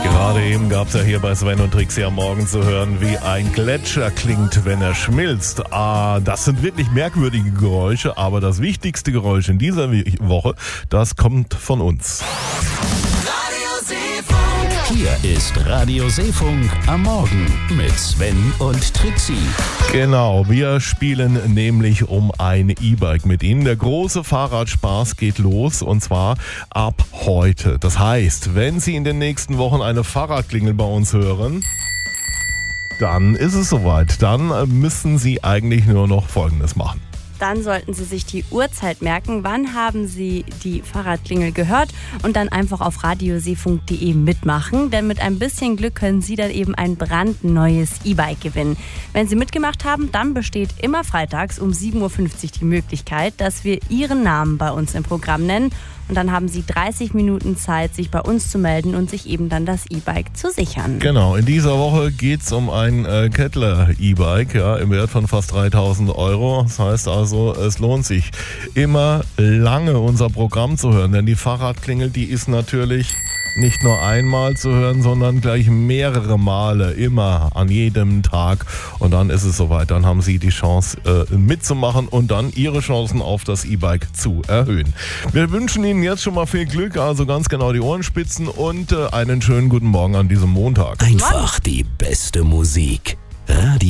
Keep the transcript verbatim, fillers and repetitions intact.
Gerade eben gab es ja hier bei Sven und Trixie am Morgen zu hören, wie ein Gletscher klingt, wenn er schmilzt. Ah, das sind wirklich merkwürdige Geräusche, aber das wichtigste Geräusch in dieser Woche, das kommt von uns. Hier ist Radio Seefunk am Morgen mit Sven und Trixie. Genau, wir spielen nämlich um ein E-Bike mit Ihnen. Der große Fahrradspaß geht los und zwar ab heute. Das heißt, wenn Sie in den nächsten Wochen eine Fahrradklingel bei uns hören, dann ist es soweit. Dann müssen Sie eigentlich nur noch Folgendes machen. Dann sollten Sie sich die Uhrzeit merken, wann haben Sie die Fahrradklingel gehört und dann einfach auf radioseefunk punkt de mitmachen, denn mit ein bisschen Glück können Sie dann eben ein brandneues E-Bike gewinnen. Wenn Sie mitgemacht haben, dann besteht immer freitags um sieben Uhr fünfzig die Möglichkeit, dass wir Ihren Namen bei uns im Programm nennen und dann haben Sie dreißig Minuten Zeit, sich bei uns zu melden und sich eben dann das E-Bike zu sichern. Genau, in dieser Woche geht es um ein äh, Kettler E-Bike, ja, im Wert von fast dreitausend Euro. Das heißt also, es lohnt sich immer lange unser Programm zu hören, denn die Fahrradklingel, die ist natürlich nicht nur einmal zu hören, sondern gleich mehrere Male, immer an jedem Tag. Und dann ist es soweit, dann haben Sie die Chance äh, mitzumachen und dann Ihre Chancen auf das E-Bike zu erhöhen. Wir wünschen Ihnen jetzt schon mal viel Glück, also ganz genau die Ohren spitzen und äh, einen schönen guten Morgen an diesem Montag. Einfach die beste Musik. Radio